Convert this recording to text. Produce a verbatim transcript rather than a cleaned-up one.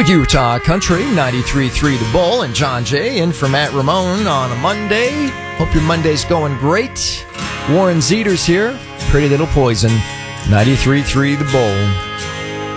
With Utah Country, ninety-three point three The Bull, and John Jay in for Matt Ramone on a Monday. Hope your Monday's going great. Warren Zeters here, Pretty Little Poison, ninety-three point three The Bull.